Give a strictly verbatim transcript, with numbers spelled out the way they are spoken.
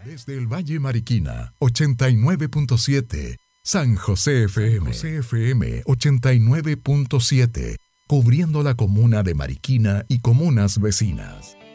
Desde el Valle Mariquina, ochenta y nueve punto siete. San José F M. José F M ochenta y nueve punto siete. Cubriendo la comuna de Mariquina y comunas vecinas.